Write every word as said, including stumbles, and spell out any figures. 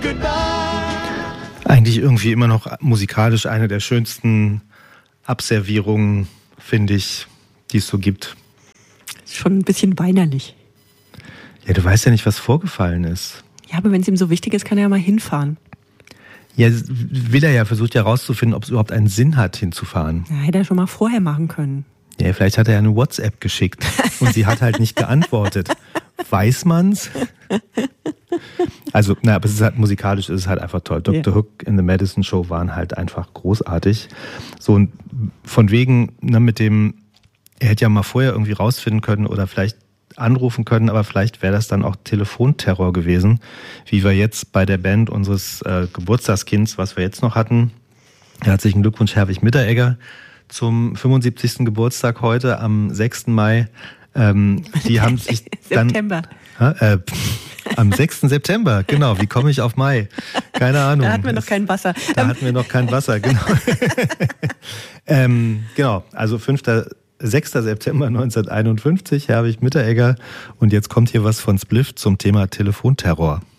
Eigentlich irgendwie immer noch musikalisch eine der schönsten Abservierungen, finde ich, die es so gibt. Schon ein bisschen weinerlich. Ja, du weißt ja nicht, was vorgefallen ist. Ja, aber wenn es ihm so wichtig ist, kann er ja mal hinfahren. Ja, will er ja, versucht ja rauszufinden, ob es überhaupt einen Sinn hat, hinzufahren. Ja, hätte er schon mal vorher machen können. Ja, vielleicht hat er ja eine WhatsApp geschickt und sie hat halt nicht geantwortet. Weiß man's? Also, na, aber es ist halt musikalisch, es ist halt einfach toll. Doktor Yeah. Hook in the Madison Show waren halt einfach großartig. So, und von wegen, ne, mit dem, er hätte ja mal vorher irgendwie rausfinden können oder vielleicht anrufen können, aber vielleicht wäre das dann auch Telefonterror gewesen, wie wir jetzt bei der Band unseres äh, Geburtstagskinds, was wir jetzt noch hatten. Herzlichen Glückwunsch, Herwig Mitteregger, zum fünfundsiebzigsten Geburtstag heute am sechsten Mai. Ähm, die haben sich dann... September. Äh, am sechsten September, genau. Wie komme ich auf Mai? Keine Ahnung. Da hatten wir noch kein Wasser. Da hatten wir noch kein Wasser, genau. ähm, genau, also fünfter sechster September neunzehnhunderteinundfünfzig, Herwig Mitteregger. Und jetzt kommt hier was von Spliff zum Thema Telefonterror.